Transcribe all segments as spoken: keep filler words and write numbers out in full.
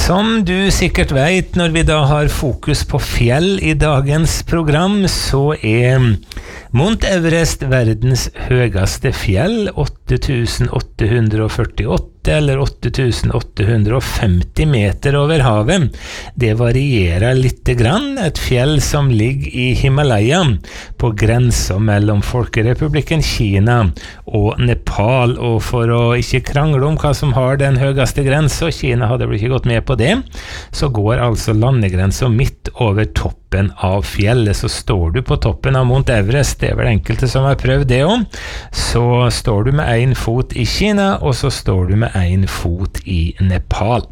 Som du sikkert vet, når vi da har fokus på fjell i dagens program, så er Mount Everest verdens høyeste fjell, åtte tusen åtte hundre førtiåtte eller åtte tusen åtte hundre femti meter over havet. Det varierer litt grann. Et fjell som ligger i Himalaya, på grensen mellom Folkerepublikken Kina og Nepal. Og for å ikke krangle om hva som har den høyeste grensen, Kina hadde vel ikke gått med på det, så går altså landegrensen midt over toppen av fjellet. Så står du på toppen av Mount Everest, det er vel enkelte som har prøvd det også, så står du med en fot i Kina, og så står du med en fot i Nepal.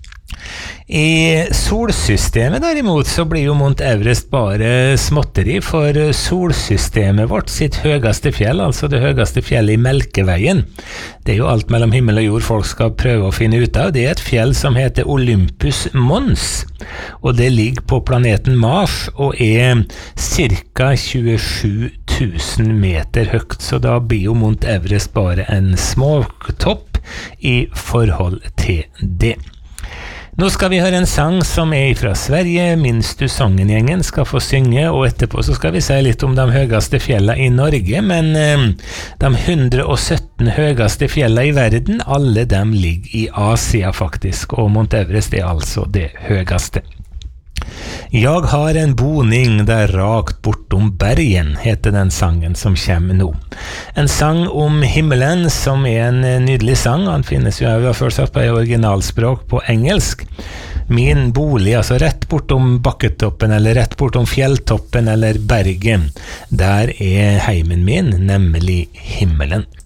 I solsystemet derimot så blir jo Mount Everest bare småtteri, for solsystemet vårt sitt høyeste fjell, altså det høyeste fjellet i Melkeveien, det er jo alt mellom himmel og jord folk skal prøve å finne ut av. Det er et fjell som heter Olympus Mons, og det ligger på planeten Mars og er cirka tjuesju tusen meter høyt, så da blir jo Mount Everest bare en småtopp i forhold til det. Nå skal vi høre en sang som er fra Sverige. Minst du sangen-gjengen skal få synge, og etterpå så skal vi si litt om de høyeste fjellene i Norge, men eh, de hundre og sytten høyeste fjellene i verden, alle dem ligger i Asia faktisk, og Mount Everest er altså det høyeste. Jeg har en boning der rakt bortom bergen, heter den sangen som kommer nå. En sang om himmelen som er en nydelig sang. Han finnes jo, jeg har først satt på originalspråk på engelsk. Min bolig, altså rett bortom bakketoppen, eller rett bortom fjelltoppen, eller bergen. Der er heimen min, nemlig himmelen.